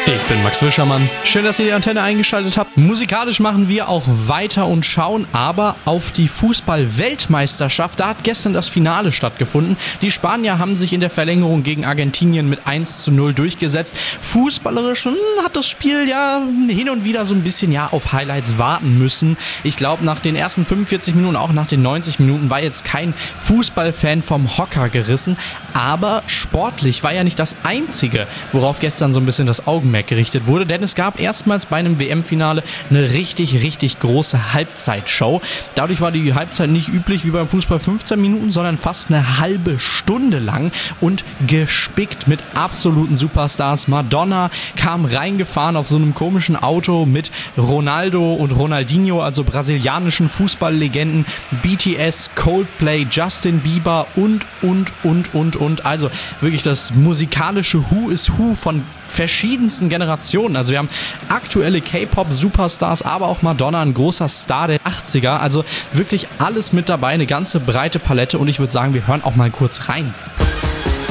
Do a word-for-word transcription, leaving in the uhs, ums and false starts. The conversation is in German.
Ich bin Max Wischermann. Schön, dass ihr die Antenne eingeschaltet habt. Musikalisch machen wir auch weiter und schauen aber auf die Fußball-Weltmeisterschaft. Da hat gestern das Finale stattgefunden. Die Spanier haben sich in der Verlängerung gegen Argentinien mit eins zu null durchgesetzt. Fußballerisch hm, hat das Spiel ja hin und wieder so ein bisschen ja auf Highlights warten müssen. Ich glaube, nach den ersten fünfundvierzig Minuten, auch nach den neunzig Minuten, war jetzt kein Fußballfan vom Hocker gerissen. Aber sportlich war ja nicht das Einzige, worauf gestern so ein bisschen das Augenmerk gerichtet wurde, denn es gab erstmals bei einem W M-Finale eine richtig, richtig große Halbzeitshow. Dadurch war die Halbzeit nicht üblich wie beim Fußball fünfzehn Minuten, sondern fast eine halbe Stunde lang und gespickt mit absoluten Superstars. Madonna kam reingefahren auf so einem komischen Auto mit Ronaldo und Ronaldinho, also brasilianischen Fußballlegenden, B T S, Coldplay, Justin Bieber und, und, und, und, und. Also wirklich das musikalische Who is Who von verschiedensten Generationen. Also wir haben aktuelle K-Pop-Superstars, aber auch Madonna, ein großer Star der achtziger. Also wirklich alles mit dabei, eine ganze breite Palette und ich würde sagen, wir hören auch mal kurz rein.